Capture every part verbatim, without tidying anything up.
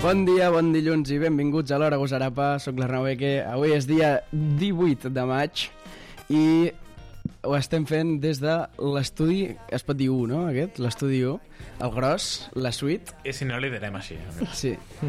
Bon dia, bon dilluns i benvinguts a l'Hora Gosarapa. Soc l'Arnau Beque. Avui és dia divuit de maig i ho estem fent des de l'estudi, es pot dir u, no, aquest? L'estudi u, el gros, la suite. I si no li direm així. Sí.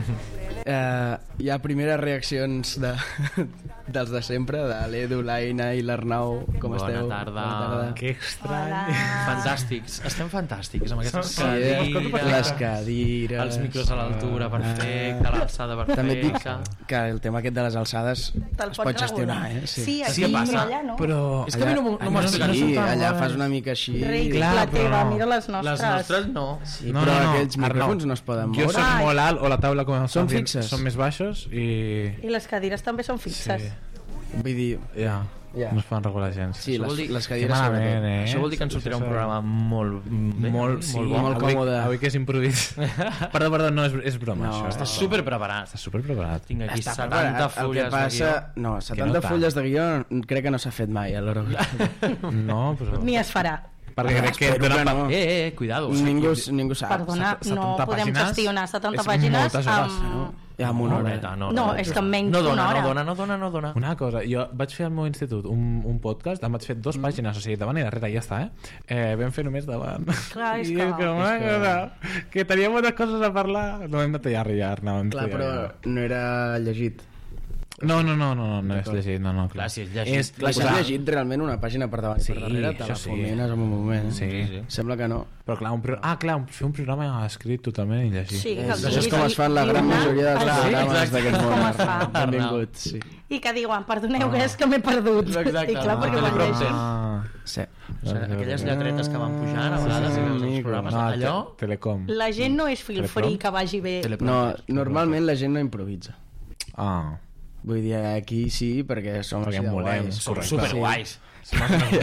Uh, hi ha primeres reaccions de, dels de sempre, de l'Edu, l'Aina i l'Arnau. Com Bona esteu? tarda. Bona tarda. Que estrany. Fantàstics, estem fantàstics amb aquestes Sí, eh? cadires, Les cadires, els micros a l'altura perfecta, l'alçada perfecta. També et dic que el tema aquest de les alçades es pot gestionar, eh? Sí, aquí, Sí, passa. allà no. Però És que a mi no, m'ho- no m'ho Allà, explicat. sí, no són tan allà bones. fas una mica així. Ric, Clar, la però teva, no. mira les nostres. Les nostres no. Sí, No, però no, no, aquells micròfons Arnau, no es poden jo moure. soc Ai. molt alt, o la taula com Són fixes? són més baixos i... I les cadires també són fixes. Sí, Vull dir, ja, Ja. no es poden regular gens. sí, Això vol les, dir- les Que cadires malament, sobretot. eh? Això vol dir que ens sortirà un Això- programa molt bé, Molt, sí, molt bo. molt avui, còmode. Avui que és improvís. Perdó, perdó, no, és, és broma, No. això. Estàs super preparat. Estàs super preparat. Tinc aquí Està setanta preparat. El fulles que passa... de guió. No, setanta tant. fulles de guió crec que no s'ha fet mai a l'hora. No, però... Ni es farà. Perquè crec que... Espero que no. Eh, eh, eh, cuidado. Ningú, ningú sap. Perdona, setanta no podem pàgines gestionar setanta és pàgines moltes hores, amb... no? Ja, amb una hora. Neta, no, No, és que menys no que dona, una hora. no dona, no dona, no dona. Una cosa, jo vaig fer al meu institut un, un podcast, em vaig fer dues pàgines, o sigui, davant i darrere, ja està, eh? eh vam fer només davant. Clar, és I que- és que, una cosa, que teníem moltes coses a parlar. No hem de tallar ja, Arnau. hem de Clar, tallar però ja. no era llegit. No, no, no, no, no, no és llegit, no, no, clar. Clar, si és llegit. És, Clar, si posar- has llegit realment una pàgina per davant i Sí, per darrere, te això la sí. fomines en un moment. Sí, sí. Sembla que no. Però clar, un pro... ah, clar, un- fer un programa escrit totalment i llegir. Sí, que És, el això és diguis com es fan la gran lliure. majoria dels Ah, sí? programes exacte. d'aquest món. Com es fa. Benvinguts, sí. I que diuen, perdoneu, que és que m'he perdut. Exacte. I clar, perquè Ah. ho llegeixen. Ah, Sí. O sigui, aquelles lletretes que van pujant a vegades sí, i veus els amigo. programes. no, Allò... te- Telecom. La gent no és fil free que vagi bé. No, normalment la gent no improvisa. Ah, Vull dir, aquí sí, perquè som Perquè així de molem, guais. Som correcte. superguais. som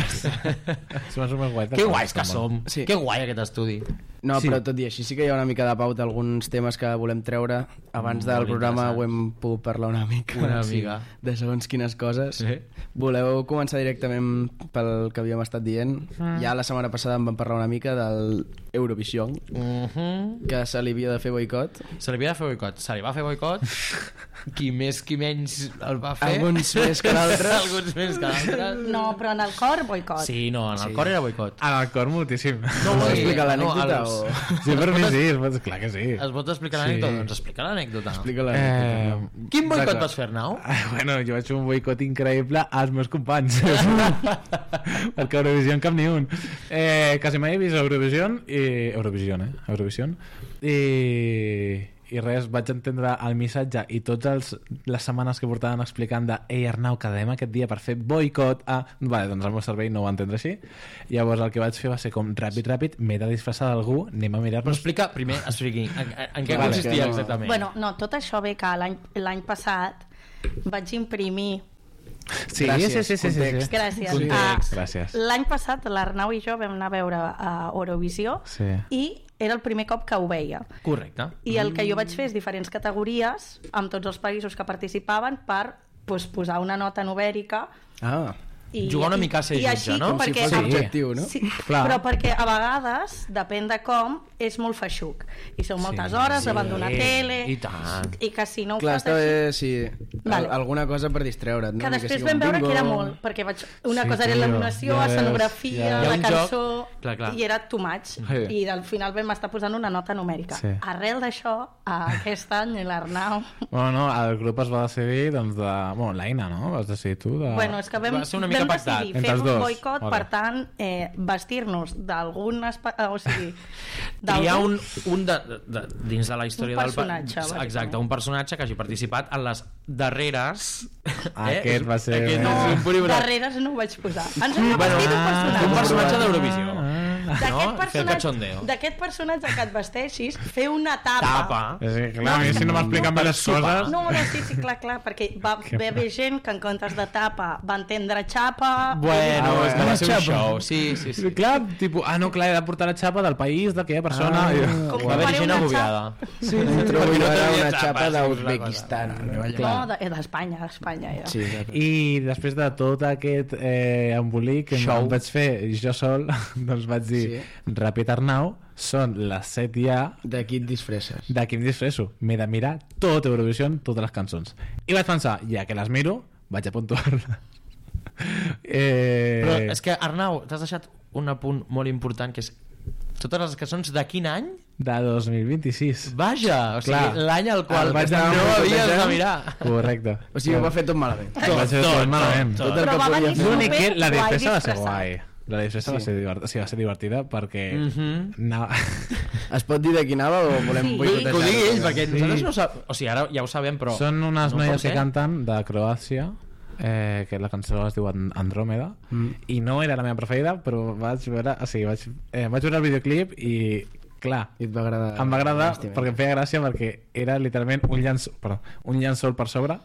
els més guais. Que guais que som. Sí. Que guai aquest estudi. No, Sí. però tot i així sí que hi ha una mica de pauta, alguns temes que volem treure. Abans del Molt programa interessants. ho hem pogut parlar una mica. Una sí, mica. de segons quines coses. Sí. Voleu començar directament pel que havíem estat dient? Mm. Ja la setmana passada en vam parlar una mica del Eurovision, Mhm. que se li havia de fer boicot. Se li havia de fer boicot. Se li va fer boicot. Qui més, qui menys el va fer. Alguns més que d'altres. Alguns més que d'altres. No, però en el cor, boicot. Sí, no, en el Sí. cor era boicot. En el cor moltíssim. No vols Sí, explicar l'anècdota no, els- o... Sí, per mi sí, es pot- clar que sí. Es pot explicar Sí. l'anècdota? Doncs explica l'anècdota. Explica l'anècdota. Eh, no? Quin boicot d'acord. vas fer, Arnau? Ah, bueno, jo vaig fer un boicot increïble als meus companys. Perquè Eurovisió cap ni un. Eh, quasi mai he vist Eurovisió i... Eurovisió, eh? Eurovisió. I... I res, vaig entendre el missatge i totes les setmanes que portaven explicant de ei Arnau, quedem aquest dia per fer boicot a... Vale, doncs el meu cervell no ho va entendre així. Llavors el que vaig fer va ser com ràpid, ràpid, m'he de disfressar d'algú, anem a Però mirar-nos... explica, primer, expliqui, en, en, en què Vale, consistia que no- exactament? Bueno, no, tot això ve que l'any l'any passat vaig imprimir... Sí, Gràcies, sí, sí, sí, sí, context. sí. Gràcies. Context. Ah, Gràcies. L'any passat l'Arnau i jo vam anar a veure a Eurovisió Sí. i era el primer cop que ho veia. Correcte. I el que jo vaig fer és diferents categories amb tots els països que participaven per pues, posar una nota numèrica Ah, i, Jugar una mica a ser i, i jutge, així, no? com si perquè, fos objectiu, no? Sí, Clar. però perquè a vegades, depèn de com, és molt feixuc. I són moltes Sí, hores sí. davant d'una tele I tant. i que si no ho clar, fas està així... bé, sí, Vale. al- alguna cosa per distreure't, no? Que Ni després sigui vam un veure bingo. que era molt, perquè vaig... una Sí, cosa era tio. l'il·luminació, Ja ves, escenografia, ja ves. la Hi ha un cançó, joc- clar, clar. i era too much. Sí. I al final vam estar posant una nota numèrica. Sí. Arrel d'això, aquest any l'Arnau... Bueno, no, el grup es va decidir, doncs, de... Bueno, l'Aina, no? Vas decidir tu? De... Bueno, és que vam, Va ser una mica vam pactat. decidir Entre fer els un dos. boicot, Vale. per tant, eh, vestir-nos d'algun... espa- O sigui, Triar d'algun- un, un de, de, de, dins de la història Un del pa- personatge, bàsicament. exacte, un personatge que hagi participat en les darreres Aquest va ser- aquest No, és un programa- darreres no ho vaig posar. Ens hem de Bueno, vestir d'un un personatge. personatge d'Eurovisió D'aquest no? Fer el personatge, cachondeo. d'aquest personatge que et vesteixis, fer una tapa. tapa Sí, clar, a mi si no m'expliquen bé les coses... No, no, sí, sí, clar, clar, perquè va va haver gent que en comptes de tapa va entendre xapa. bueno, Ah, és que va ser un xapa. show sí, sí, sí. Sí, clar, tipus, ah, no, clar, he de portar la xapa del país, d'aquella persona... Ah. I... Com va haver faré gent una agobiada Sí, trobo Perquè jo no era tenia una xapes, xapa és una d'Uzbekistan. No, de- eh, d'Espanya, d'Espanya. Ja. Sí, exacte. I després de tot aquest eh, embolic que Show. em vaig fer jo sol, doncs vaig dir Sí. Ràpid Arnau, són les set ja De qui et disfresses? de Quim Disfresso. M'he de mirar tot Eurovision, totes les cançons. I vaig pensar, ja que les miro, vaig a puntuar-les. eh... Però és que, Arnau, t'has deixat un apunt molt important, que és totes les cançons de quin any? De dos mil vint-i-sis. Vaja, o sigui, Clar. l'any al qual El vaig no anar havies de boicotejant. mirar. Correcte. O sigui, ho va fer tot malament. Tot, vaig fer tot, tot malament. tot. Tot el Però que va podia venir fer. L'únic que la Guai disfressa va ser disfressat. guai. La disfressa Sí. va, ser divert... sí, va ser divertida perquè Mhm. anava... Es pot dir de qui anava o volem Sí. boicotejar? Que ho digui ell, perquè Sí. nosaltres no ho sabem. O sigui, ara ja ho sabem, però... Són unes no noies pot que ser. canten de Croàcia, eh, que la cançó es diu And- Andròmeda, Mm. i no era la meva preferida, però vaig veure, o sigui, vaig, eh, vaig veure el videoclip i, clar, I et va agradar? em va agradar Bàstimament. perquè em feia gràcia perquè era literalment un llençol, perdó, un llençol per sobre,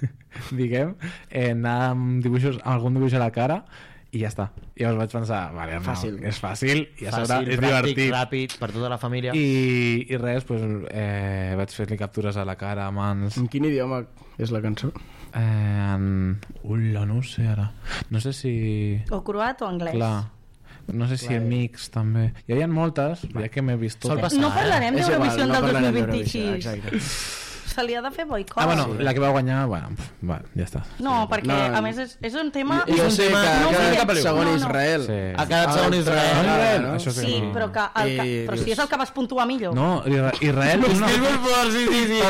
diguem, eh, anar amb dibuixos, amb algun dibuix a la cara i ja està. I llavors vaig pensar, vale, no, Fàcil. és fàcil i a sobre Fàcil, és pràctic, divertit. ràpid, per tota la família. I, i res, pues, eh, vaig fer-li captures a la cara, a mans... En quin idioma és la cançó? Eh, en... Ula, no ho sé ara. No sé si... O croat o anglès. Clar. No sé si Clar. el mix també. Hi havia moltes, ja que m'he vist Sol totes. passar. No parlarem És d'Eurovisió igual, no del parlarem dos mil d'Eurovisió, vint-i-sis. exacte. Se li ha de fer boicot. Ah, bueno, la que va guanyar, bueno, pf, va, ja està. No, perquè No, a més és, és un tema... I jo un sé tema- que no ha ho quedat diré. segon No, no. Israel. Sí. Ha quedat segon Ah, Israel. Israel, no? Això Sí, no. però, que el que, I però si dius- és el que vas puntuar millor. No, Isra- Israel... no, És molt fort, sí, sí, sí.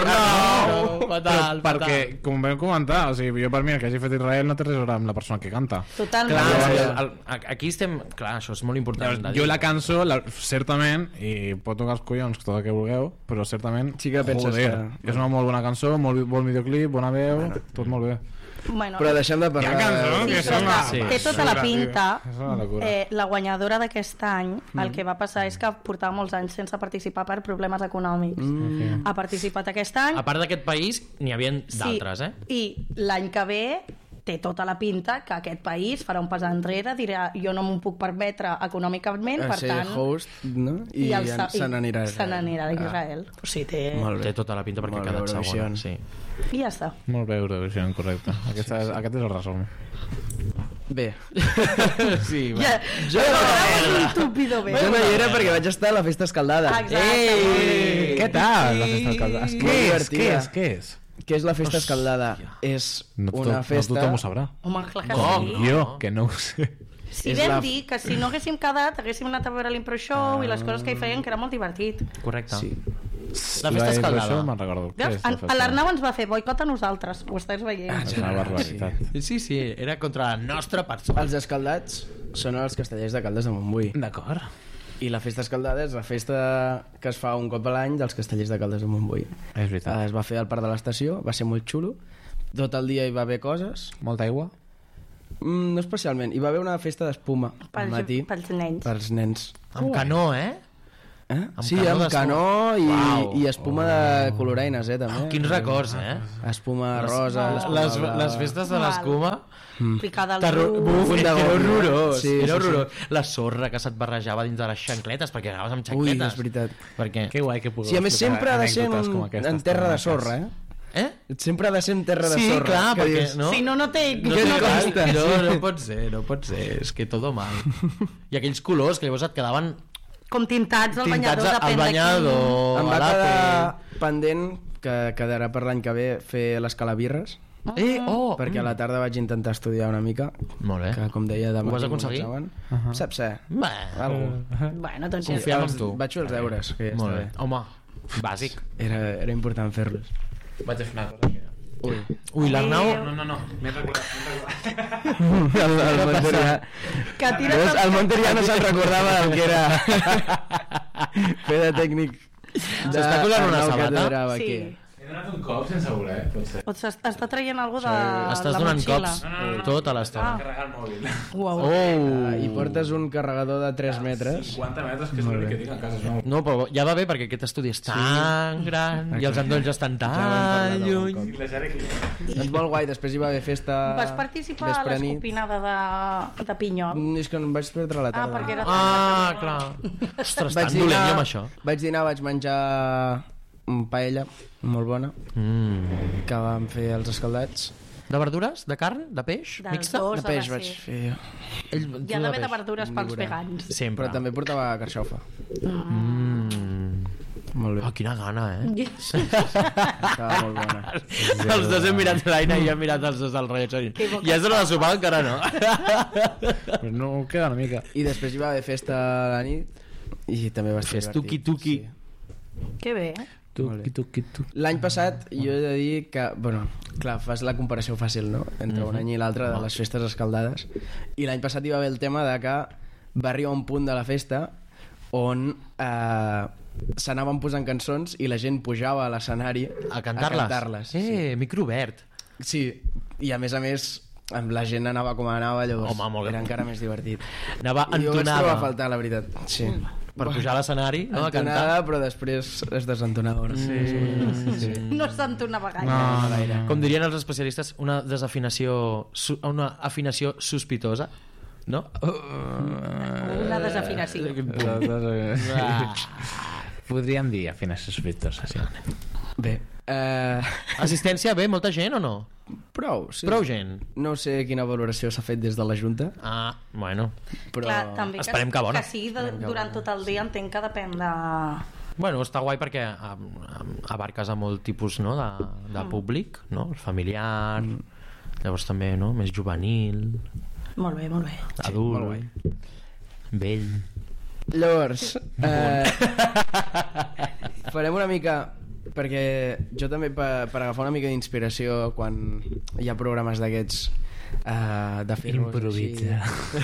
No, fatal, però perquè, com vam comentar, o sigui, jo per mi el que hagi fet Israel no té res a veure amb la persona que canta. Totalment. Clar, Llavors, el, el, el, aquí estem... Clar, això és molt important. Llavors, de dir. jo la cançó, la, certament, i pot tocar els collons tot el que vulgueu, però certament, Sí que penses joder, que- és una molt bona cançó, molt vi- bon videoclip, bona veu, tot molt bé. Bueno, Però deixem de Hi ha parlar... cançons Sí, que però són... que Sí. té tota la pinta. És una locura. Eh, la guanyadora d'aquest any, Mm. el que va passar és que portava molts anys sense participar per problemes econòmics. Mm. Ha participat aquest any. A part d'aquest país, n'hi havia d'altres, eh? I l'any que ve té tota la pinta que aquest país farà un pas enrere, dirà jo no m'ho puc permetre econòmicament, A per ser tant... host, no? I, el ja sa- se n'anirà a Se Israel. n'anirà a Israel. O sigui, té... Ah, molt bé. Té tota la pinta perquè ha Molt bé, quedat segona. Eurovision. Sí. I ja està. Molt bé, Eurovision, correcte. Aquesta és, aquest és el resum. Bé. sí, va. Ja, Jo, un estúpido bé. jo no hi era perquè vaig estar a la festa escaldada. Exacte. Ei! Què tal, la festa escaldada? Molt Què és? divertida. Què és? Què és? Què és la festa escaldada? És No, to, una festa... no tothom ho sabrà. Home, clar que Com? sí. Jo, que no ho sé. Si És vam la- dir que si no haguéssim quedat haguéssim anat a veure l'Impro Show i les coses que hi feien, que era molt divertit. Correcte. Sí. La festa escaldada. Això me'n recordo. Què Veus? és la En- festa? L'Arnau ens va fer boicot a nosaltres, ho estàs veient. És una barbaritat. Sí, sí, era contra la nostra persona. Els escaldats són els castellers de Caldes de Montbui. D'acord. I la festa escaldada és la festa que es fa un cop a l'any dels castellers de Caldes de Montbui. És veritat. Es va fer al parc de l'estació, va ser molt xulo. Tot el dia hi va haver coses. Molta aigua? Mm, no especialment. Hi va haver una festa d'espuma al Pels, matí pels nens. pels nens. Amb canó, eh? Eh? Amb Sí, canó amb d'espuma. canó i, Uau. i espuma de coloraines, eh, també. Quins records, eh? Espuma rosa, les- espuma Les, blava. les festes de Mal. l'escuma... Picada al Terror, ruc. buf, punt de era goma. horrorós, Sí, era sí, sí. horrorós. La sorra que se't barrejava dins de les xancletes, perquè anaves amb Ui, xancletes. és veritat. Perquè... Que guai que pugueu Sí, a més explicar sempre ha de ser en, anècdotes com un, aquestes en terra de tan sorra, maques. eh? Eh? Sempre ha de ser en terra de Sí, sorra. clar, que perquè... dius, No? Si no, no té... No, Què té no gas, costa? no, no pot ser, no pot ser. És que todo mal. I aquells colors que llavors et quedaven Com tintats al tintats banyador, al depèn de banyador, Em va a l'ape. quedar pendent que quedarà per l'any que ve fer les calabirres, Eh, oh! perquè a la tarda vaig intentar estudiar una mica, Molt bé. que com deia demà Ho vas tinc un aconseguir? examen. Saps ser? Bé, Algo. quin... Bueno, doncs ja Confiem està. en tu. Vaig fer els deures, que ja Molt està bé. bé. Home, bàsic. Era, era important fer-los. Vaig a fer una cosa. Ui. Ui, l'Arnau... Adéu. No, no, no. M'he recordat, m'he recordat. El, el Monterià... Que tires Veus? el- El Monterià no se'n recordava del que era fer de tècnic. S'està colant una Arnau sabata? Catedrava, Sí. aquí. He donat un cop sense voler, potser. O s'està està traient alguna de Estàs la donant motxilla. cops tota l'estona. Ah. Carregar el mòbil. Uau. Oh! I portes un carregador de tres metres. cinquanta metres, que és l'únic que tinc a casa. És nou. No, però ja va bé perquè aquest estudi és tan gran i els endolls estan Ja ho hem parlat tan algun lluny. cop. La Jara aquí. Doncs molt guai, després hi va haver festa... Vas participar a vespre nit. l'escopinada de, de pinyol? Mm, És que em vaig perdre la Ah, tarda. perquè era... Ah, clar. Ostres, tan dolent jo amb això. Vaig dinar, vaig menjar un paella molt bona Mm. que vam fer els escaldats De verdures? De carn? De peix? Dels Mixta? dos. De peix ha de vaig ser. fer. Ell, Hi ha d'haver de verdures pels vegans. Sempre. Però també portava carxofa. Mm. Molt bé. Oh, quina gana, eh? Estava molt bona. Els dos hem mirat l'Aina i hem mirat els dos del rellotge. Que boca I és hora de sopar, encara no. Pues no queda una mica. I després hi va haver festa a la nit i també va ser Fes divertit. tuqui-tuqui. Sí. Que bé. Tuqui, tuqui, tuqui. L'any passat jo he de dir que, bueno, clar, fas la comparació fàcil, no? Entre un any i l'altre de les festes escaldades. I l'any passat hi va haver el tema de que va arribar un punt de la festa on eh, s'anaven posant cançons i la gent pujava a l'escenari A cantar-les. A cantar-les Eh, sí. micro obert. sí, i a més a més amb la gent anava com anava, llavors Home, molt bé. era encara més divertit. Anava I jo ho vaig entonada. trobar a faltar, la veritat. Sí. Per pujar a l'escenari, no? A cantar. Entonada, però després és desentonadora. Sí, sí, sí. No s'entonava gaire. No, no, no. Com dirien els especialistes, una desafinació... su- Una afinació sospitosa, no? Una desafinació. Podríem dir afinació sospitosa, sí. Bé, eh, Assistència, bé, molta gent o no? prou, sí. Prou gent. No sé quina valoració s'ha fet des de la Junta, Ah, bueno. però... Clar, també que, Esperem que bona. que sigui de, durant tot el dia, entenc que depèn de... Bueno, està guai perquè am- am- abarques a molt tipus, no, de, de públic, no? El familiar, llavors també, no? Més juvenil, Molt bé, molt bé. adult, molt guai. vell. Llavors, eh, farem una mica... Perquè jo també, per, per agafar una mica d'inspiració quan hi ha programes d'aquests eh, de fer-los Improvisa.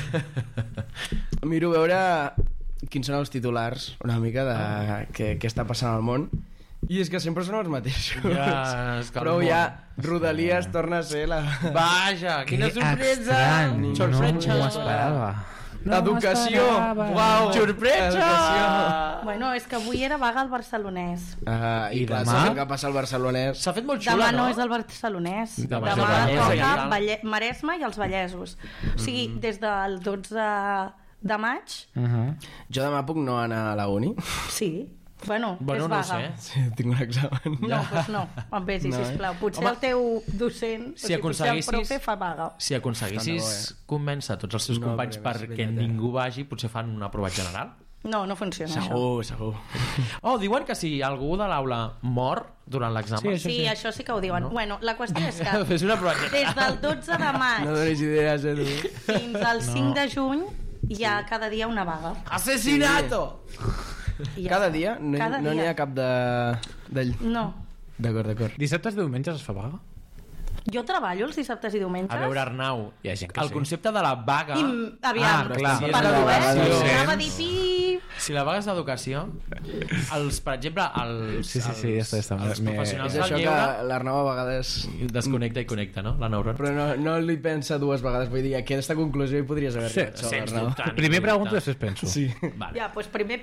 així, miro veure quins són els titulars una mica de què, què està passant al món, i és que sempre són els mateixos. Ja, és que el Però món- ja Rodalies torna a ser la... Vaja, quina Que sorpresa! estrany, Sorpresa! no m'ho esperava. Educació! Uau, sorpresa! Educació! Bueno, és que avui era vaga al barcelonès. Uh, I, I clar, demà? sabem que passa al barcelonès. S'ha fet molt xula, Demà no, no? és el barcelonès. Demà Demà, és el Vallès, toca allà. Valle... Maresme i els Vallesos. O sigui, des del dotze de maig, Uh -huh. Jo demà puc no anar a la uni. sí. Bueno, Bueno, és no ho vaga. sé. Sí, tinc un examen. No, doncs no, em vegi, No, eh? sisplau. Potser Home, el teu docent, si o sigui, potser el aconseguissis- profe fa vaga. Si aconseguissis Tant de convèncer tots els teus No, companys perquè va ser perquè veritat, eh? ningú vagi, potser fan una prova general. No, no funciona això. Segur, segur. Oh, diuen que si algú de l'aula mor durant l'examen... Sí, Sí, això sí que ho diuen. No? Bueno, la qüestió és que Fes una prova general. des del dotze de maig No donis idees, eh, tu? fins al cinc de juny hi ha cada dia una vaga. Asesinato! I ja Cada està. dia? No, Cada no n'hi dia. ha cap de... de... No. D'acord, d'acord. Dissabtes i diumenges es fa vaga? Jo treballo els dissabtes i diumenges. A veure, Arnau, Hi ha gent que el sí. concepte de la vaga... I, aviam, Ah, clar. Si és perdó, eh? d'educació- Anava a dir pip. Si la vaga és d'educació, els, per exemple, els, Sí, sí, sí, ja està, ja està. els Me- professionals És del això lleure que l'Arnau a vegades... desconnecta i connecta, no? La neurona. Però no, no li pensa dues vegades. Vull dir, aquesta conclusió hi podries haver Sí, arribat. sens l'Arnau. dubte. Primer pregunto i després penso. Sí. Vale. Ja, doncs primer...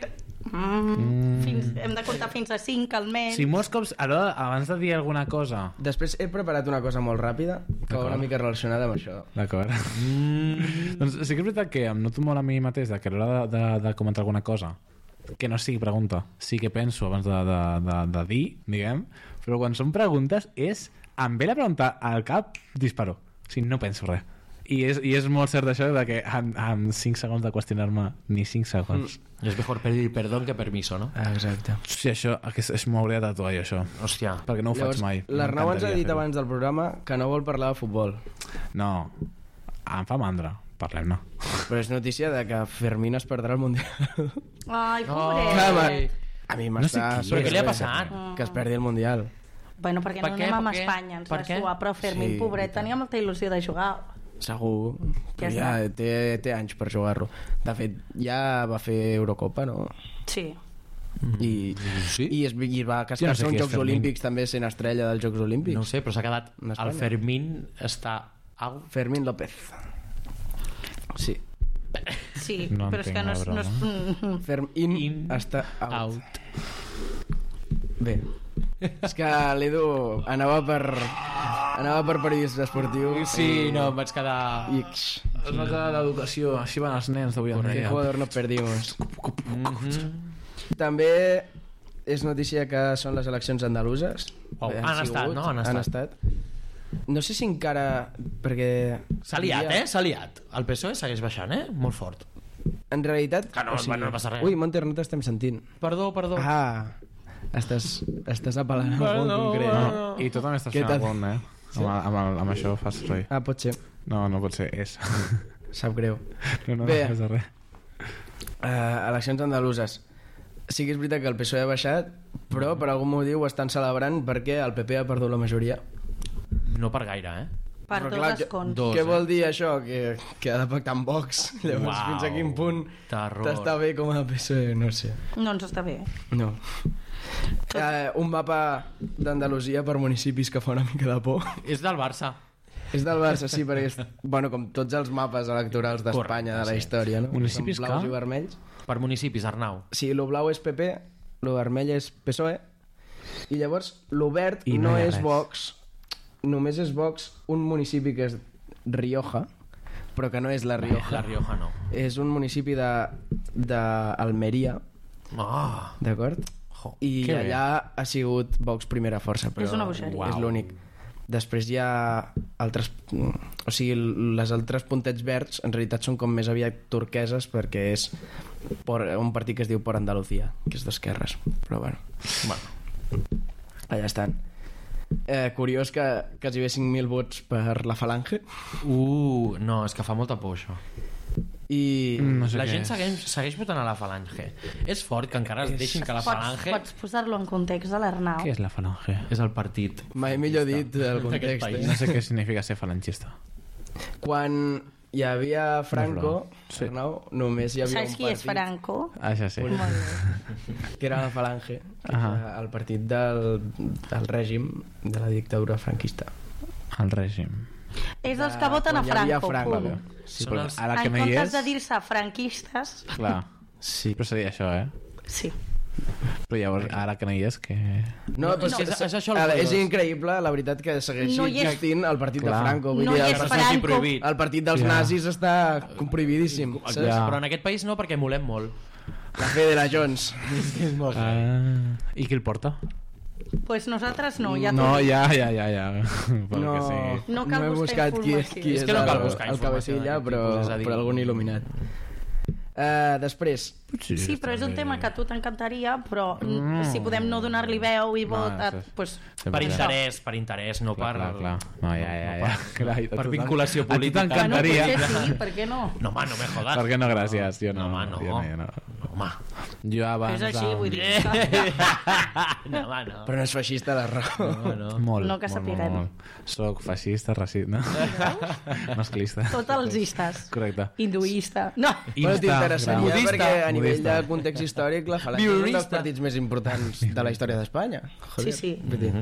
Mm, fins, hem de comptar fins a cinc, almenys. Si molts cops, ara, abans de dir alguna cosa... Després he preparat una cosa molt ràpida que va una mica relacionada amb això. D'acord. Mm. Doncs sí que és veritat que em noto molt a mi mateix de que a l'hora de, de, de comentar alguna cosa que no sigui pregunta, sí que penso abans de, de, de, de dir, diguem, però quan són preguntes és... Em ve la pregunta al cap, disparo. O sigui, no penso res. I és, i és molt cert això de que en, en cinc segons de qüestionar-me, ni cinc segons. Mm. És mejor pedir perdón que permiso, no? Ah, exacte. Sí, això, és, és m'ho hauria de tatuar jo, això. Hòstia. Perquè no ho Llavors, faig mai. l'Arnau ens ha M'encantaria dit fer-ho. abans del programa que no vol parlar de futbol. No, em fa mandra. Parlem-ne. Però és notícia de que Fermín es perdrà el Mundial. Ai, Oh. pobret. Cama. A mi No sé m'està... qui Però què li ha sorprenent passat? Que es perdi el Mundial. Bueno, perquè Per no què? anem amb Per què? Espanya, ens Per va què? suar, però Fermín, Sí, pobret, i tant. tenia molta il·lusió de jugar. Segur. Ja Ja, ja té, té anys per jugar-lo. De fet, ja va fer Eurocopa, no? Sí. I, Sí? i, es, i va Jo no cascar-se sé uns qui és Jocs Fermín. Olímpics també sent estrella dels Jocs Olímpics. No ho sé, però s'ha quedat... En Espanya. El Fermín està out. Fermín López. Sí. Sí, No però és que entenc no la és... No és mm, Fermín In, està out. out. Bé. És que l'Edu anava per... Anava per periodisme esportiu. Sí, no, em vaig quedar... I... Es nota l'educació, així van els nens d'avui en ¿Qué dia. jugador nos perdimos? Mhm. També és notícia que són les eleccions andaluses. Oh, Eh, han estat, sigut, no? Han Han estat. estat. No sé si encara... Perquè... S'ha liat, eh? S'ha liat. El P S O E segueix baixant, eh? Molt fort. En realitat... Que no, no passa res. Ui, Monter, no t'estem sentint. Perdó, perdó. Ah, estàs, estàs apel·lant a algun concret. No, i tu també estàs Què fent t'ha- algun, eh? Amb, amb, amb, amb això fas res. Ah, pot ser. No, no pot ser, és. Sap greu. No, no, Bé. no és de res. Uh, eleccions andaluses. Sí que és veritat que el P S O E ha baixat, però per algun motiu ho estan celebrant perquè el P P ha perdut la majoria. No per gaire, eh? Per Però dos clar, que- escons. Dos, Què eh? vol dir això? Que, que ha de pactar amb Vox. Llavors, Uau, fins a quin punt terror. t'està bé com a P S O E? No sé. No ens està bé. No. Uh, un mapa d'Andalusia per municipis que fa una mica de por. És del Barça. És del Barça, sí, perquè és, bueno, com tots els mapes electorals d'Espanya de la sí. història, no? Municipis Són blaus que? i vermells. Per municipis, Arnau. Sí, lo blau és P P, lo vermell és P S O E, i llavors lo verd I no, no hi ha és res. Vox, només és Vox un municipi que és Rioja, però que no és la Rioja. La Rioja no. És un municipi de, de Almeria, Oh, d'acord? jo. I Que bé. allà ha sigut Vox primera força, però És una bogeria. és Uau. l'únic. Després hi ha altres... O sigui, les altres puntets verds en realitat són com més aviat turqueses perquè és por, un partit que es diu Por Andalucía, que és d'esquerres. Però bueno, Bueno, allà estan. Eh, curiós que quasi bé cinc mil vots per la Falange. uh, no, és que fa molta por, això. I... Mm, no sé La què gent és. segueix, segueix votant a la Falange. És fort que encara es deixin que la Pots, Falange pots posar-lo en context de l'Arnau? Què és la falange? és el partit. Mai millor dit el D'aquest context. país. Eh? No sé què significa ser falangista. Quan hi havia Franco, Sí. Arnau, només hi havia Saps un qui partit és Franco? Ah, ja sé. Molt bé. que era la Falange, que Ahà. era el partit del, del règim de la dictadura franquista. El règim. És dels que voten a Quan hi havia Franco, Franco. punt. Sí, Són però, els- Ara que En no hi comptes és... de dir-se franquistes, Clar, sí. però seria això, eh? sí. Però llavors, ara que no hi és, que... No, però és que és- és això el a veure, és curiós. increïble, la veritat, que segueixi No hi és- existint el partit Clar. de Franco. Vull No dir, hi el, és partit- Franco. prohibit. el partit dels Ja. nazis està prohibidíssim. Saps? Ja. Però en aquest país no, perquè molem molt. La fe de la Jones. Ah, I qui el porta? Pues nosaltres no, ja No, t'ho dic. ja, ja, ja, ja. Pel No, que sigui. No cal he buscar buscat qui, informació. qui És és, que no cal el, buscar el informació cabecilla, d'aquest però, tipus, és a dir- però algun il·luminat. Uh, després, Sí, però és un tema que a tu t'encantaria, però mm. si podem no donar-li veu i vot, No, a, sí. pues, Per Sempre. interès, per interès, no Clar, per... clar, clar. No, ja, ja, ja. Clar, i a per tu vinculació t'en- política. A tu t'encantaria. Bueno, potser sí, per què no? No, home, no me jodas. Per què no, gràcies? Jo no. No, home, no. Jo no, jo no. Home. Jo abans... És així, amb- vull dir. No, home, no. però no és feixista la raó. No, no. Molt, No que molt, sapiguem. molt, molt. Soc feixista, racista, no? Masclista. Tots els istes. Correcte. Hinduista. No. Bueno, t'interessaria Modista. perquè a nivell Modista. de context històric la Falange és un dels Violista. partits més importants de la història d'Espanya. Sí, sí. Vull dir,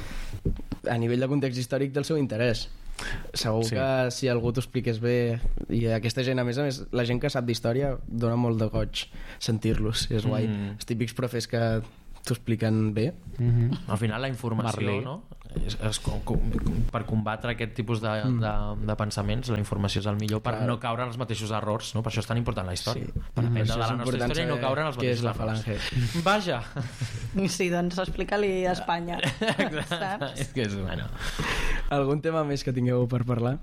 a nivell de context històric del seu interès. Segur Sí. sí. que si algú t'ho expliqués bé, i aquesta gent, a més a més, la gent que sap d'història dona molt de goig sentir-los, és guai. Mm. Els típics profes que t'ho expliquen bé. Mhm. Al final la informació, Marley. no? És, és com, com, per combatre aquest tipus de, de, de pensaments, la informació és el millor per Clar. no caure en els mateixos errors, no? Per això és tan important la història. Sí. Per aprendre Això de és la nostra important història i no saber caure en els què és mateixos la errors. Falange. Vaja! Sí, doncs explica-li a Espanya. Saps? És que és, bueno... Algun tema més que tingueu per parlar?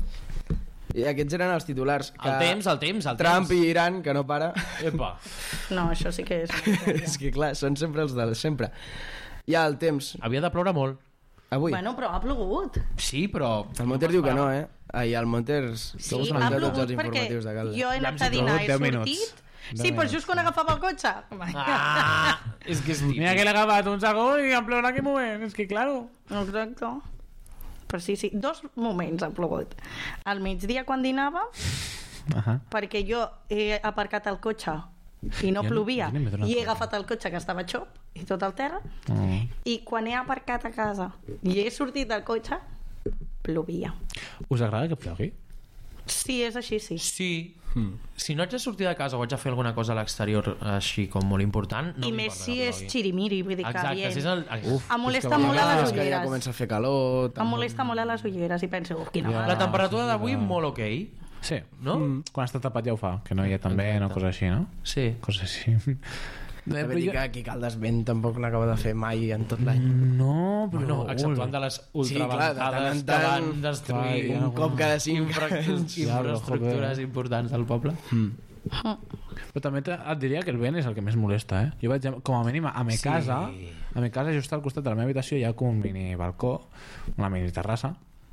I aquests eren els titulars. Que El temps, el temps, el Trump temps. i Iran, que no para. Epa. No, això sí que és... És que clar, són sempre els de sempre. Hi ha el temps. Havia de ploure molt. Avui. Bueno, però ha plogut. Sí, però... El Monter diu que no, eh? Ah, i el Monter... Sí, ha plogut perquè jo he anat a dinar, he deu sortit... minuts. Sí, però just quan agafava el cotxe. Ah, és que és típic. Mira que l'he agafat un segon i em plora aquell moment. És que, claro... Exacte. Però sí, sí, dos moments ha plogut. Al migdia quan dinava, Ahà. perquè jo he aparcat el cotxe i no Jo no- plovia, jo no m'he donat i he compte. agafat el cotxe que estava xop i tot el terra, Oh. i quan he aparcat a casa i he sortit del cotxe, plovia. Us agrada que plogui? Sí, és així, sí. Sí. Si no haig de sortir de casa o haig de fer alguna cosa a l'exterior així com molt important, no I més m'importa si que és plogui. xirimiri, vull dir que Exacte, bien. si és el... Uf, Em molesta és que molt a les És que ja ulleres. comença a fer calor. Em molesta molt a les ulleres i penso, uf, quina Ja. gana. la temperatura d'avui molt ok, Sí. no? Mm. Quan està tapat ja ho fa, que no hi ha tan bé o coses així, no? Sí. Coses així. També dir que aquí Caldes vent tampoc l'acaba de fer mai en tot l'any. No, però... Bueno, exceptuant de les ultrabancades sí, que van destruir Clar, un cop cada cinc infra infraestructures importants al poble. Mm. Però també et diria que el vent és el que més molesta, eh? Jo vaig, com a mínim, a mi Sí. casa, a mi casa, just al costat de la meva habitació, hi ha com un mini balcó, una mini terrassa,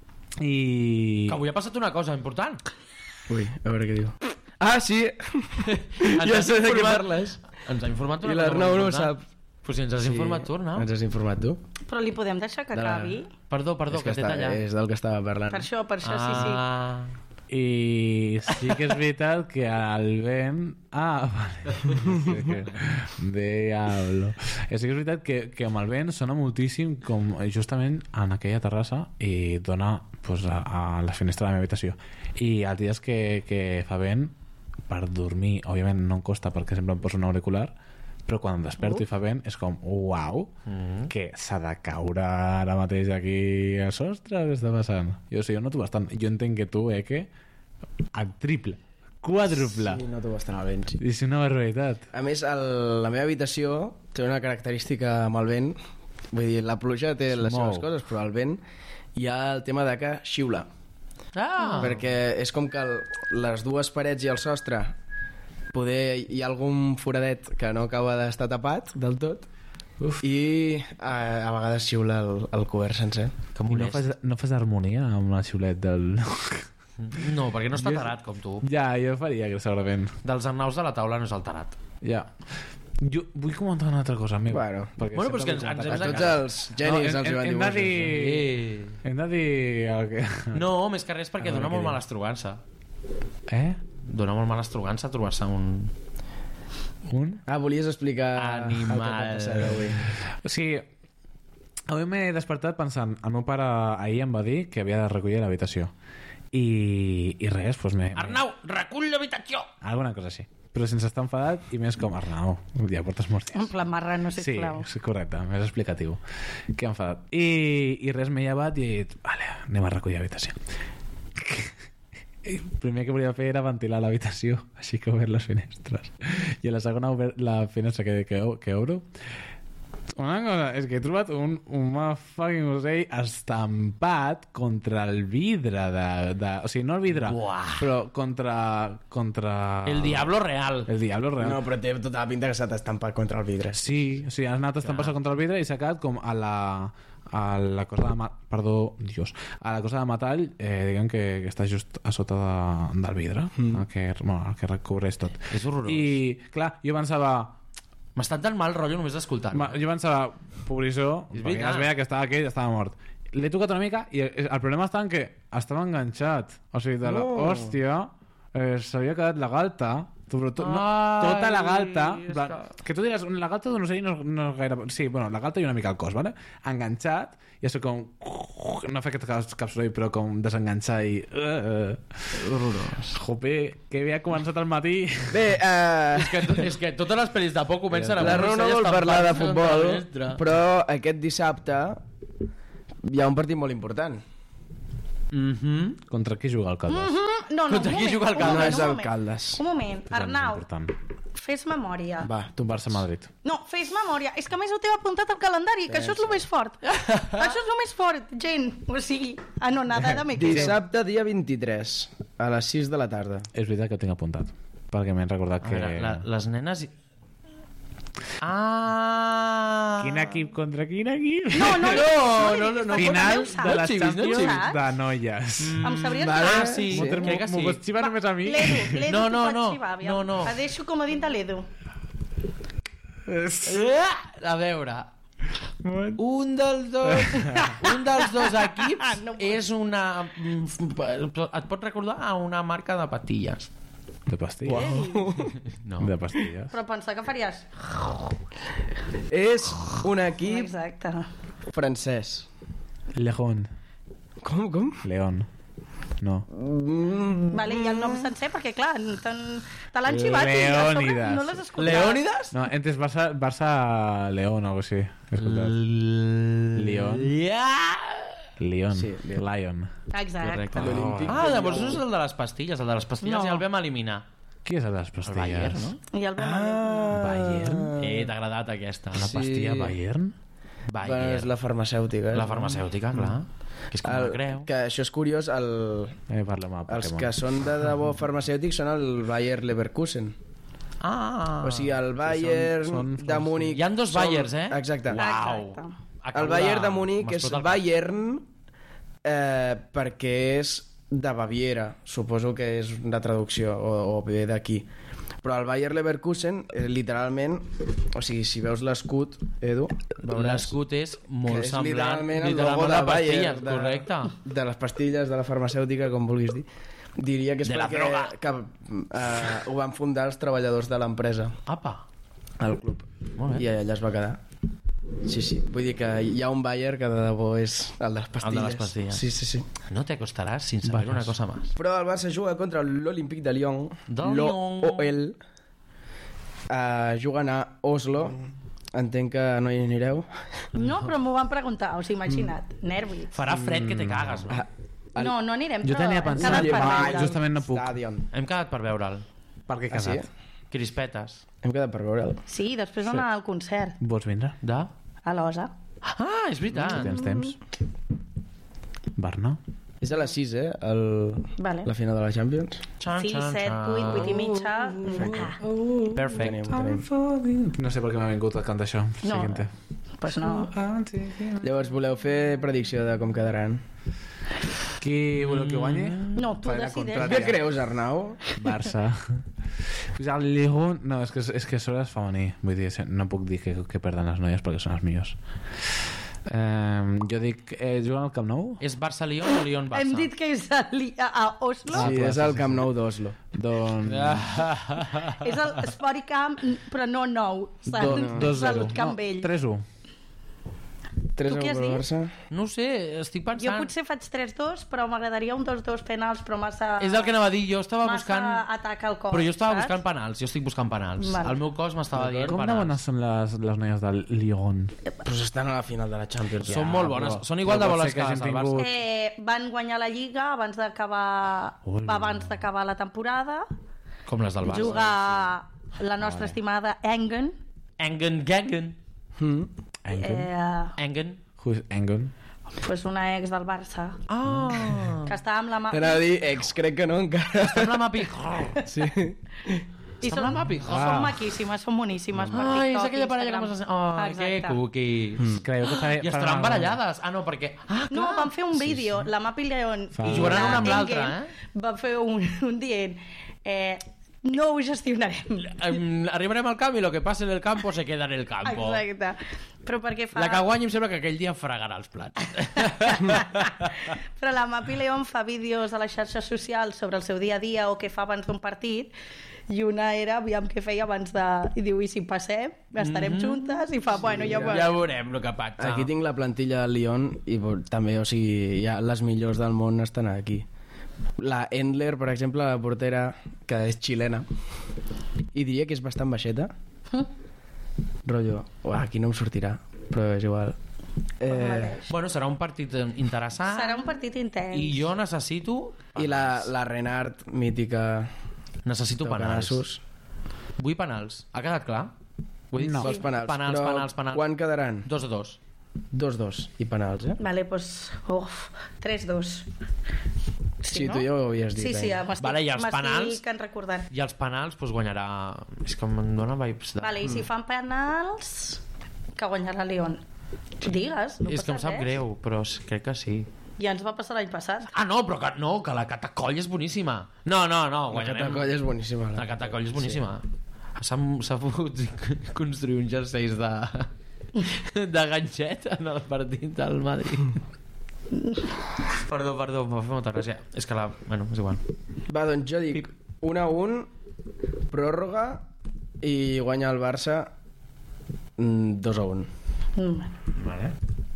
i... Que avui ha passat una cosa important. Ui, a veure què diu. Ah, sí! Ens Ja has sé de què informat- parles. Ens ha informat una I cosa l'Arnau no ho important. sap. Pues si ens has informat tu, no? Ens has informat tu. Però li podem deixar que De la- acabi? Perdó, perdó, és que, que t'he està, tallat. és del que estava parlant. Per això, per això, sí, sí. Ah, I sí que és veritat que el vent... Ah, vale. Sí que... Diablo. I sí que és veritat que, que amb el vent sona moltíssim com justament en aquella terrassa i dona pues, a, a la finestra de la meva habitació. I els dies que, que fa vent, per dormir, òbviament no em costa perquè sempre em poso un auricular, però quan em desperto uh. i fa vent és com, uau, mm. que s'ha de caure ara mateix aquí a sostre, què està passant? Jo, sí, jo noto bastant. Jo entenc que tu, eh, que el triple, quàdruple. Sí, noto bastant el vent, sí. És una barbaritat. A més, el, la meva habitació té una característica amb el vent. Vull dir, la pluja té les Mou. seves coses, però el vent hi ha el tema de que xiula. ah. Perquè és com que el, les dues parets i el sostre poder hi ha algun foradet que no acaba d'estar tapat del tot. Uf. I a, a vegades xiula el, el cobert sencer. Que I no molest. fas, no fas harmonia amb el xiulet del... No, perquè no està tarat com tu. Ja, jo faria que segurament. Dels arnaus de la taula no és el tarat. Ja. Jo vull comentar una altra cosa, amic. Bueno. perquè Bueno, però és que sempre ens, m'ho ens A hem tots de... els genis No, els hi van hem- dir hem de bojos. dir- Eh. Hem de dir el que... No, més que res perquè A veure dona què molt diu. mala estrogança. Eh? Dona molt mala estrogança trobar-se un... Un? Ah, volies explicar Animal. el que t'ha passat avui. O sigui, avui m'he despertat pensant, el meu pare ahir em va dir que havia de recollir l'habitació. I, i res, doncs m'he... Arnau, recull l'habitació! Alguna cosa així. Però sense estar enfadat i més com, Arnau, ja portes molts dies. En plan marra, no Sí, sisplau. sí, correcte, més explicatiu. Que enfadat. I, i res, m'he llevat i he dit, vale, anem a recollir l'habitació. El primer que volia fer era ventilar l'habitació, així que he obert les finestres. I a la segona he obert la finestra que, que, que obro. Una cosa, és que he trobat un, un fucking ocell estampat contra el vidre de, de... O sigui, no el vidre, Buah. però contra... contra... El diablo real. El diablo real. No, però té tota la pinta que s'ha estampat contra el vidre. Sí, o sigui, has anat estampant-se contra el vidre i s'ha quedat com a la, a la cosa de... Ma... Perdó, Dios. A la cosa de metall, eh, diguem que, que està just a sota de, del vidre, mm. el, que, bueno, el que recobreix tot. És horrorós. I, clar, jo pensava... M'està dant mal rotllo només d'escoltar. Ma, jo pensava, pobrissó, És perquè ja es veritat. veia que estava aquell, estava mort. L'he tocat una mica i el, el problema està en que estava enganxat. O sigui, de la No. hòstia, eh, s'havia quedat la galta, però to, no, Ai, tota la galta, és en plan, que- que tu diràs, la galta d'un ocell no, no és gaire... Sí, bueno, la galta i una mica el cos, vale? Enganxat, i això com... No ha fet cap, cap soroll, però com desenganxar i... Uh, Horrorós. jope, que havia començat al matí... Bé, eh... És que, és que totes les pel·lis de por comencen amb la un Ro no ocell vol estampat parlar de contra futbol, la finestra. però aquest dissabte hi ha un partit molt important. Mhm. Contra qui juga el Caldes? Mhm, No, no, Contra un qui moment, juga el un Caldes? moment, No és un el moment. Caldes. Un moment, Arnau, Important. fes memòria. Va, Tu Barça-Madrid. No, fes memòria. És que a més ho té apuntat al calendari, que això és el més fort. Això és el més fort, gent. O sigui, anonada me quedo. dissabte, dia vint-i-tres, a les sis de la tarda. És veritat que ho tinc apuntat, perquè m'he recordat A que... veure, la, les nenes... Ah! Quin equip contra quin equip? No, no, No, li- no, no, no. Final ho saps. de les xivis, no Champions xivis. de noies. Em sabries Vale. dir? Ah, sí, Sí. crec que sí. M'ho pots xivar només a mi? L'Edu, l'Edu No, t'ho no, pot no. xivar, aviam. No, no. Et deixo com a dit de l'Edu. A veure, un dels dos, un dels dos equips No pot. és una... Et pot recordar a una marca de patilles. De pastilles. No. De pastilles. Però pensar que faries... És un equip Exacte. francès. León. Com, com? León. No. Vale, i el nom sencer, perquè clar, te'n- te l'han xivat i a sobre Leònidas. no l'has escoltat. Leònidas? No, entes Barça, Barça León o algo así. He escoltat. León. Yeah! León. Sí, León. Lion. Exacte. Correcte. L'Olímpic Ah, llavors no és el de les pastilles. El de les pastilles No. ja el vam eliminar. Qui és a les El pastilles? Bayern, no? I el Ah, Bayern? Eh, t'ha agradat aquesta. La Sí. pastilla Bayern? Bueno, és Bayern. la farmacèutica. La farmacèutica, clar. Que és com El, una creu. que això és curiós, el, Eh, parlem a els Pokémon. que són de debò farmacèutics són el Bayer Leverkusen. Ah! O sigui, el Bayern són de Múnich... Hi ha dos són- Bayers, eh? Exacte. Uau! Exacte. Acabo El Bayern de de- Múnich és m'explota el cap. Bayern eh, perquè és de Baviera. Suposo que és una traducció, o, o ve d'aquí. Però el Bayer Leverkusen, eh, literalment, o sigui, si veus l'escut, Edu, veuràs L'escut és molt que és semblant literalment el literalment logo a de les Bayer, pastilles, de, correcte. de les pastilles, de la farmacèutica, com vulguis dir. Diria que és De la perquè droga. que, eh, ho van fundar els treballadors de l'empresa, Apa! al club. Molt bé. I allà es va quedar. Sí, sí. Vull dir que hi ha un Bayer que de debò és el de les pastilles. El de les pastilles. Sí, sí, sí. No te acostaràs sin saber Vajas. una cosa más. Però el Barça juga contra l'Olímpic de Lyon. De Lyon. L'O L. Uh, juguen a Oslo. Entenc que no hi anireu. No, però m'ho van preguntar, o sigui, imagina't, nervis. Farà fred que te cagues, no? Ah, el- No, no anirem, Jo però tenia hem pensat quedat que per va, veure'l. justament no puc. Stadion. Hem quedat per veure'l. Per què he Ah, sí? casat? Crispetes. Hem quedat per veure'l. Sí, després d'anar al concert, Vols vindre? De? a l'Osa. Ah, és veritat. Tens temps? Barna? És a les sis, eh? El... Vale. La final de la Champions. Xan, sis, xan, set, xan. vuit, vuit i mitja... Ah, Perfecte. Tenim, tenim. No sé per què m'ha vingut a cantar això. No. Siguiente. pues no. Llavors, voleu fer predicció de com quedaran? Qui voleu que guanyi? No, tu Faré la decideix. contrària. Què creus, Arnau? Barça. Pues el Lyon... No, és que, és que això és femení. Vull dir, no puc dir que, que perden les noies perquè són els millors. Eh, jo dic... Eh, juguen al Camp Nou? És Barça-Lyon o Lyon-Barça? Hem dit que és a, Li- a, a Oslo. Ah, Sí, clar, és sí, el sí, Camp sí. Nou d'Oslo. Doncs... És el Sport Camp, però no nou. saps? Do- dos És el zero. Camp Vell. tres u. tres Tu què has al dit? Barça. No ho sé, estic pensant... Jo potser faig tres dos, però m'agradaria un dos dos penals, però massa... És el que anava a dir, jo estava massa buscant... atac al cos, Però jo estava saps? buscant penals, jo estic buscant penals. Vale. El meu cos m'estava dient Com de penals. bones són les, les noies del Lyon? Però estan a la final de la Champions. Són Ja, molt bones, però- són igual de però pot bones ser que que les hagin del Barça. tingut- Eh, van guanyar la Lliga abans d'acabar Hola. abans d'acabar la temporada. Com les del Barça. Juga la nostra estimada Engen. Engen Gangen. Mm. Engen? Eh, Engen. Who is Engen? pues una ex del Barça. Ah. Que està amb la mà... T'anava a dir ex, crec que no encara. Està amb la Mapi. Sí. I està són, amb la Mapi. són maquíssimes, són boníssimes per Ah, és TikTok, aquella parella que Instagram. m'has... Ai, que Exacte. cuquis. Creieu que faré, I estaran barallades. Ah, no, perquè... Ah, No, clar. van fer un vídeo, la Mapi León Fa- i Jugaran la una amb l'altra, Engen eh? van fer un, un dient eh, no ho gestionarem. Em, arribarem al camp i lo que passa en el campo se queda en el campo. Exacte. Però perquè fa... La que guanyi em sembla que aquell dia fregarà els plats. Però la Mapi León fa vídeos a les xarxes socials sobre el seu dia a dia o què fa abans d'un partit, i una era, aviam què feia abans de... I diu, i si passem, estarem juntes, i fa, bueno, ja ho Ja veurem. veurem el que passa. Aquí tinc la plantilla del Lyon i bo- també, o sigui, ja les millors del món estan aquí. La Endler, per exemple, la portera, que és xilena, i diria que és bastant baixeta. Rotllo, uah, aquí no em sortirà, però és igual. Eh, Bueno, serà un partit interessant. Serà un partit intens. I jo necessito... I la, la Renard, mítica, Necessito penals. Tocanassos. Vull penals. Ha quedat clar? Vull dir, No. Vols penals. Penals, Però penals, penals. quan quedaran? Dos a dos. Dos, dos. I penals, eh? Vale, doncs... Uf, tres dos. Sí, tu ja ho havies dit, Sí, sí, eh? ja m'estic Vale, i els penals? m'estic recordant. I els penals, doncs guanyarà... És que em dóna vibes de... Vale, i si fan penals, que guanyarà León. Digues, no és que em passa sap res. greu, però és- crec que sí. Ja ens va passar l'any passat. Ah, no, però que, no, que la Catacoll és boníssima. No, no, no, La guanyarem. Catacoll és boníssima. La Catacoll és boníssima. S'ha s'ha pogut construir uns jerseis de, de ganxet en el partit del Madrid. Perdó, perdó, m'ha fet molta gràcia. És que la... Bueno, és igual. Va, doncs jo dic un a un, pròrroga i guanya el Barça mm, dos a un. Mm. Vale.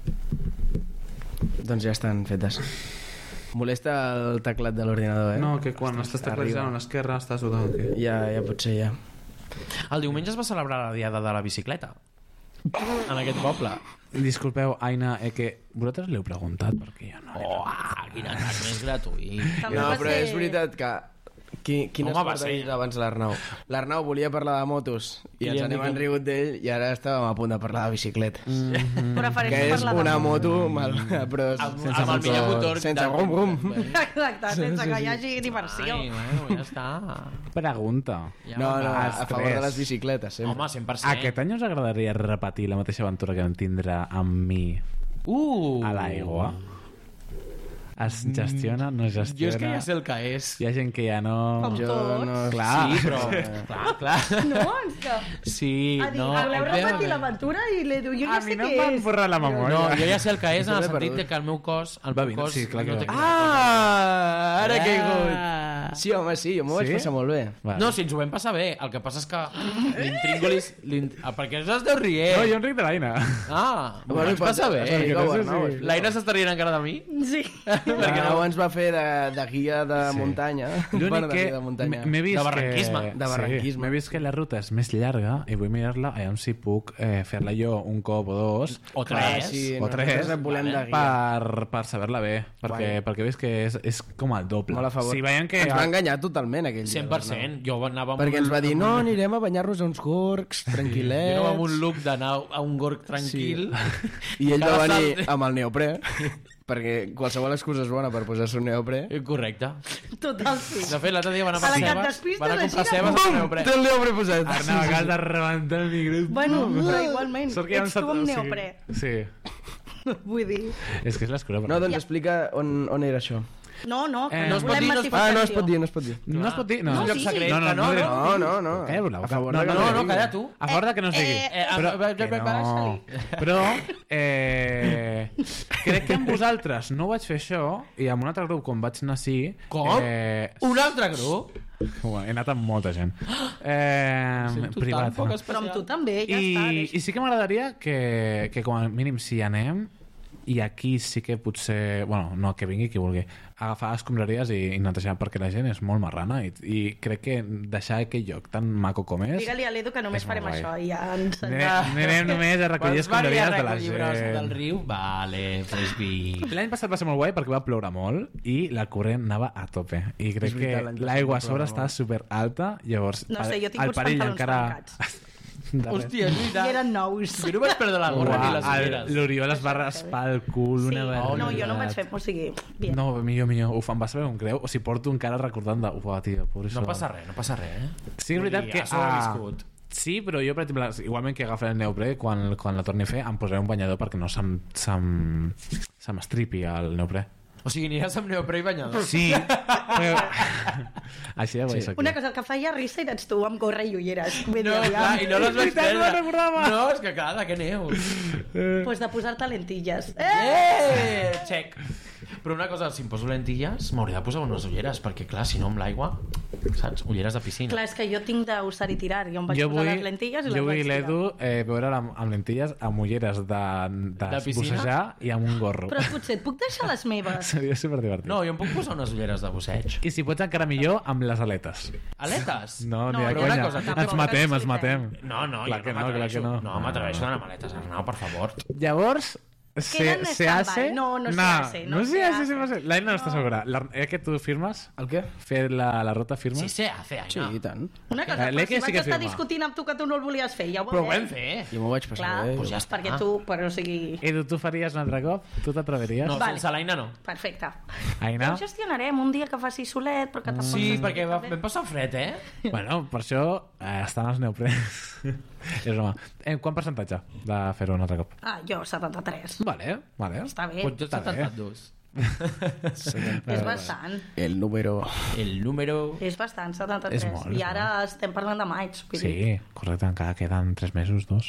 Doncs ja estan fetes. Molesta el teclat de l'ordinador, eh? No, que quan estàs teclejant a l'esquerra estàs sudant. Que... Ja, ja potser ja. El diumenge es va celebrar la diada de la bicicleta. En aquest poble. Disculpeu, Aina, eh, que vosaltres l'heu preguntat perquè jo no... Oh, quin atac més gratuït. També No, va però ser- és veritat que Qui, quin Home, esport va ha ser. dit abans l'Arnau? L'Arnau volia parlar de motos i, I ens li hem anem dit que- enrigut d'ell i ara estàvem a punt de parlar de bicicletes. Mm. Prefereixo Que és parlar una de... moto mal, però Amb, sense amb el millor motor. sense de- rum rum. Exacte, sense que hi hagi diversió. Ai, bueno, ja està. Pregunta. Ja No, no, va. a favor de les bicicletes, sempre. Home, cent per cent. Aquest any us agradaria repetir la mateixa aventura que vam tindre amb mi Uh! a l'aigua? Es gestiona, no es gestiona? Jo és que ja sé el que és. Hi ha gent que ja no... Com Jo tots. no... Clar. Sí, però... clar, clar. No, és que... Sí, A dir, no... voleu et ve- repetir l'aventura? I l'Edu, jo ja A sé mi no què em van és. borrar la memòria. No, jo ja sé el que és en el Jo l'he sentit perdut. de que el meu cos... El Va meu vindre, cos sí, clar que no va. té Ah! Ara que he Ah. hagut. Sí, home, sí, jo m'ho vaig Sí? passar molt bé. Vale. No, si ens ho vam passar bé. El que passa és que l'intríngulis... Ah, per què us esteu rient? No, jo enric de l'Aina. Ah, m'ho Bueno, vaig passar bé. explica-ho, perquè no sé Arnau, si- explica-ho. L'Aina s'està rient encara de mi? Sí. Perquè no ens va fer de, de guia de Sí. muntanya. L'únic Bueno, de que guia de muntanya. m'he vist De barranquisme. que... De barranquisme. Sí, m'he vist que la ruta és més llarga i vull mirar-la, aviam si puc eh, fer-la jo un cop o dos O Clar, tres. sí, o tres, nosaltres et volem vale. de guia. per, per saber-la bé, perquè, Guai. perquè veus que és, és com el doble. Molt a favor. Si veiem que... Ens va enganyar totalment aquell dia. cent per cent. Jo anava amb Perquè un- ens va dir, amb no, un- anirem a banyar-nos a uns gorgs, tranquil·lets... Jo anava amb un look d'anar a un gorg tranquil. I ell va Cada venir salt- amb el neoprè, perquè qualsevol excusa és bona per posar-se un neoprè. Correcte. Total, sí. De fet, l'altre dia van A anar la per que et cebes, despistes, van a comprar així, cebes bum! amb neoprè. Té el neoprè posat. Arnau, acabes de rebentar el micro. Bueno, però igualment, Sort que hi ha un ets tu sat- amb o sigui, neoprè. Sí, Vull dir... és que és l'escura. No, doncs explica on, on era això. No, no, que Eh, no, no es pot volem dir, no es pot- Ah, no es massificació. pot dir, no es pot dir. No es pot dir? No, No, és un sí, lloc sí. secret. No, no, no, no, No, no. no, no. Calla la boca. A favor No, de no, que No, es no, digui. calla tu. A favor de que no es digui. Eh, eh, però, eh, que eh, no. Però eh, crec que amb vosaltres no ho vaig fer això i amb un altre grup, quan vaig anar sí... Com? Eh, Un altre grup? Bueno, he anat amb molta gent. Eh, Sento privat. tan poc no? Però amb tu també, ja I, està. I sí que m'agradaria que, que com a mínim si anem i aquí sí que potser, bueno, no, que vingui qui vulgui, agafar escombraries i, i netejar, perquè la gent és molt marrana i, i crec que deixar aquell lloc tan maco com és... Digue-li a l'Edu que només És molt farem guai. això i ja ens... Anem, anem només a recollir Quants van escombraries a de la recollir braus del gent. riu? Vale, pues vi. L'any passat va ser molt guai perquè va ploure molt i la corrent anava a tope i crec És veritat, que l'any passat l'aigua va a sobre ploure està super alta, llavors No sé, jo tinc el uns perill pantalons encara... tancats. De res. Hòstia, és I veritat. eren nous. Jo no vaig perdre la gorra ni les Uah, el- ulleres. L'Oriol es va raspar el cul, Sí. una barbaridad. No, jo no em vaig fer, o sigui... Bien. No, millor, millor. Uf, em va saber un greu. O sigui, porto encara recordant de... Uf, tio, pobre No passa res, no passa res, eh? Sí, és veritat que... Ja s'ho ha viscut. Sí, però jo, per exemple, igualment que agafaré el neoprè, quan, quan la torni a fer, em posaré un banyador perquè no se'm, se'm, se m'estripi el neoprè. O sigui, aniràs amb neoprè i banyador. Sí, però... Així de guai Sí. soc Una jo. cosa, el que feia risa eres tu amb gorra i ulleres. Vull dir, No, aviam. clar, i no les vaig veritat, no prendre. me'n recordava. No, és que clar, de què aneu? Pues de posar-te lentilles. Eh! Eh! Check. Però una cosa, si em poso lentilles, m'hauré de posar unes ulleres, perquè clar, si no amb l'aigua, saps? Ulleres de piscina. Clar, és que jo tinc d'usar i tirar. Jo em vaig Jo posar vull, les lentilles i les jo vaig vull tirar. l'Edu eh, veure'l amb, amb lentilles, amb ulleres de, de, De piscina? bussejar i amb un gorro. Però potser et puc deixar les meves. Seria superdivertit. No, jo em puc posar unes ulleres de busseig. I si pots encara millor, amb les aletes. Aletes? No, No, ni de però una conya. cosa, Ens tampoc matem, ens ens matem. No, no, Clar jo que no no, clar m'atreveixo. que no. No, m'atreveixo a anar amb aletes, Arnau, per favor. Llavors, se, Queden en se stand-by. hace... No, no se no, hace, no no se se hace, hace. se hace. L'Aina no està segura. La, eh, que tu firmes? El què? Fer la, la ruta firmes? Sí, se hace, Sí, Aina. i tant. Una cosa, Eh, però l'Eke si sí vaig que estar firma. discutint amb tu que tu no el volies fer, ja ho Però ho veurem. vam fer. Jo m'ho vaig passar Clar, bé. doncs ja jo. està. perquè tu, però o sigui... Edu, tu faries un altre cop? Tu t'atreveries? No, Vale. sense l'Aina no. Perfecte. Aina? Ho gestionarem un dia que faci solet, però que tampoc... Sí, faci perquè va, bé. vam passar fred, eh? Bueno, per això eh, estan els neoprens. És broma. Eh, quant percentatge de fer-ho un altre cop? Ah, jo, setanta-tres. Vale, vale. Està bé. Pues jo Està bé. setanta-dos. És bastant. El número... El número... És bastant, setanta-tres. És molt, és I ara estem parlant de maig. Vull dir. Sí, correcte, encara queden tres mesos, dos.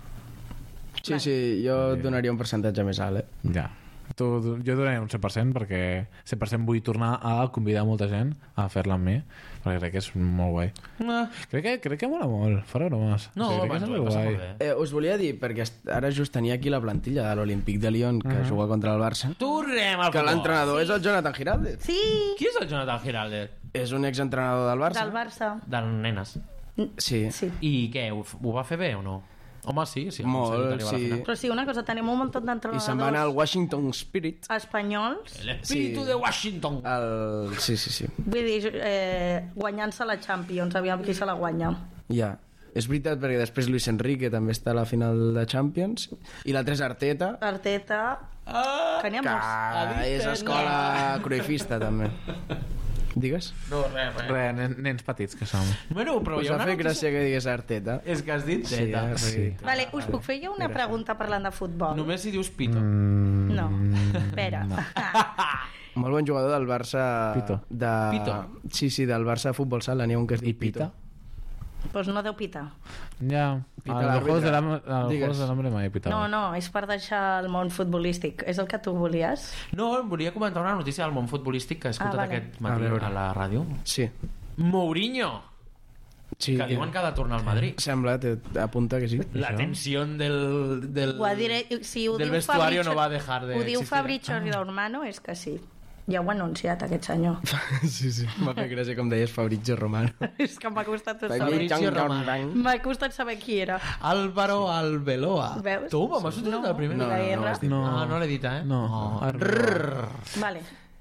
Sí, sí, jo donaria un percentatge més alt, eh? Ja. Tu, jo donaria un cent per cent perquè cent per cent vull tornar a convidar molta gent a fer-la amb mi perquè crec que és molt guai. Ah, Crec que, crec que mola molt, fora bromes. No, sí, crec home, que és ens ho vam passar superguai. molt bé. Eh, us volia dir, perquè est- ara just tenia aquí la plantilla de l'Olímpic de Lyon, que uh -huh. juga contra el Barça, Tornem al que futbol. l'entrenador és el Jonathan Giraldez. Sí, Qui és el Jonathan Giraldez? És un exentrenador del Barça. del Barça. De nenes. Sí. Sí. I què, ho, ho va fer bé o no? Home, sí, sí. Molt, aconseguit arribar a la sí. final. Però sí, una cosa, tenim un munt I se'n van al d'entrenadors Washington Spirit. espanyols, El espíritu Sí. de Washington. El... Sí, sí, sí. vull dir, eh, guanyant-se la Champions, aviam qui se la guanya. Ja. És veritat, perquè després Luis Enrique també està a la final de Champions. I l'altre és Arteta, Arteta, Ah, que n'hi ha que molts. és escola cruifista, també. Digues? no, res, res. Re, nen, nens petits que som. Bueno, però Us hi ha ha una fet notícia... gràcia que digués Arteta. És que has dit Sí, Zeta. eh? Sí. Vale, us puc fer jo una pregunta parlant de futbol? Només si dius pito. Mm, No, espera. Molt bon jugador del Barça... Pito. De... Pito? Sí, sí, del Barça de futbol sala. N'hi ha un que es diu I pita? Pues no deu pitar. Ja, Pita a los l'àrbitre. juegos del hambre, a los Digues. juegos del hambre mai he pitado. No, no, és per deixar el món futbolístic. És el que tu volies? No, volia comentar una notícia del món futbolístic que he escoltat Ah, vale. aquest matí A a, veure. a la ràdio. Sí. Mourinho, sí que diuen que ha de tornar al Madrid. Sembla, te, apunta que sí. La tensión del, del, Ho ha diré, si ho del diu vestuario Fabrizio- no va a dejar de Ho diu existir. Fabrizio Romano, és que sí. Ja ho ha anunciat, aquest senyor. Sí, sí. M'ha fet gràcia com deies Fabrizio Romano. És que m'ha costat saber. Fabrizio Romano. M'ha costat saber qui era. Álvaro Arbeloa. Veus? Toma, m'has sortit No. del primer. No, La no, no, R. ho has dit. No. Ah, no l'he dit, eh? No. Oh. Ar- Vale.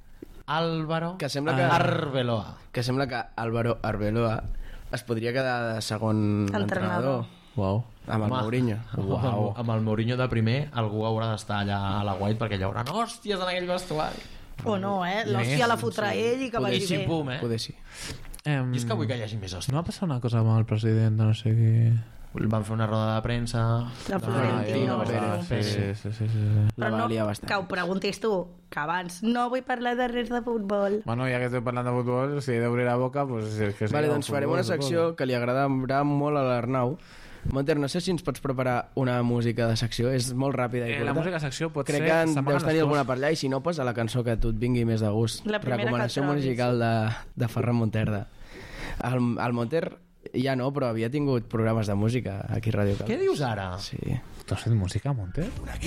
Álvaro Que sembla que, Arbeloa. que sembla que Álvaro Arbeloa es podria quedar de segon Entrenador. entrenador Uau. amb el Home, Mourinho. Uau. Amb el Mourinho de primer, algú haurà d'estar allà a la White perquè hi haurà hòsties en aquell vestuari. O no, eh? L'hòstia la fotrà ell i que Poder vagi si bé. pum, eh? Poder sí. Em, I és que vull que hi hagi més hòsties. No va passar una cosa amb el president de no sé qui... Van fer una roda de premsa... La Florentino. Ah, ja, Sí, sí, sí, sí, sí, sí. La Però va no, liar bastant. que ho preguntis tu, que abans no vull parlar de res de futbol. Bueno, ja que estem parlant de futbol, si he d'obrir la boca, pues, és que sí, Vale, el doncs futbol, farem una suposo. secció que li agradarà molt a l'Arnau. Monter, no sé si ens pots preparar una música de secció. És molt ràpida i Eh, la curta. música de secció pot Crec ser... que en s'amaguen deus tenir les alguna coses. per allà i si no, posa la cançó que a tu et vingui més de gust. La primera Recomanació que trobis. musical de, de Ferran Monterda. El, el Monter ja no, però havia tingut programes de música aquí a Ràdio Caldes. Què dius ara? Sí. Tu has fet música, Monter?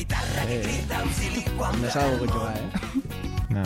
No s'ha volgut jugar, eh? No.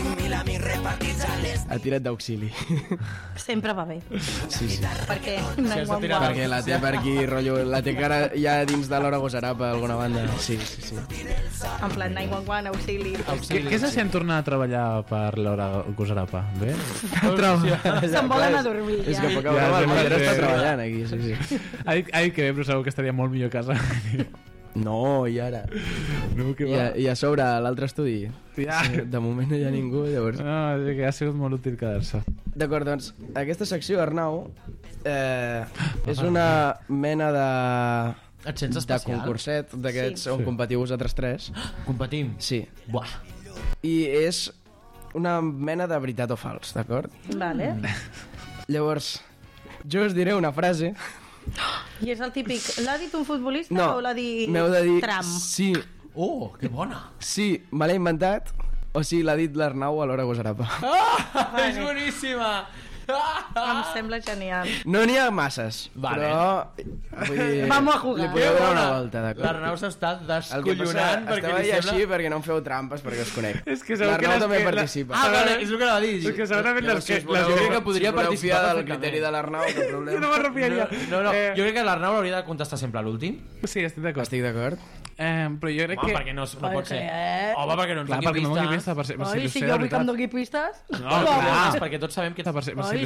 Ha tirat d'auxili. Sempre va bé. Sí, sí. Perquè has de tirar Perquè la té per aquí, rotllo, la té cara ja dins de l'hora gosarapa, alguna banda. Sí, sí, sí. En plan, nou u u, auxili. Què, què se sent tornar a treballar per l'hora Gosarapa? Bé? Se'n volen a dormir, És ja. que poca Ja, broma, el sí, Monter sí. està treballant aquí, sí, sí. Ai, ai, que bé, però segur que estaria molt millor a casa. No, i ara? No, que I a, i a sobre, a l'altre estudi? Ja. De moment no hi ha ningú, llavors... No, és que ha sigut molt útil quedar-se. D'acord, doncs, aquesta secció, Arnau, eh, és una mena de... Et sents de especial? concurset d'aquests Sí. on competiu vosaltres tres. Competim? Sí. Buah. I és una mena de veritat o fals, d'acord? Vale. Llavors, jo us diré una frase... I és el típic, l'ha dit un futbolista No, o l'ha dit m'heu de dir Trump? sí, Oh, que bona. sí, me l'he inventat o si l'ha dit l'Arnau a l'hora gosarapa. Ah, és boníssima. Em sembla genial. No n'hi ha masses, Vale. però... Vull dir, Vamos a jugar. Li podeu donar una volta, d'acord? L'Arnau s'està El que passa, descollonant perquè estava li ahí sembla... així perquè no em feu trampes, perquè us conec. És que segur que L'Arnau les també que- la- participa. Ah, vale, és el que anava a dir. És que segurament les que... Si us Les voleu- jo crec que podria si voleu participar fiar del perfectament. criteri de l'Arnau, cap problema. No me refiaria. No, no, Eh, jo crec que l'Arnau hauria de contestar sempre a l'últim. Sí, estic d'acord. Estic d'acord. Eh, però jo crec Home, que... perquè no, no pot ser. què? Home, perquè no ens Clar, doni perquè no m'ho pistes. pista, per ser, per Ai, si si sé jo de vull que em veritat. doni pistes... No, clar. clar, perquè tots sabem que... Per ser, per Ai,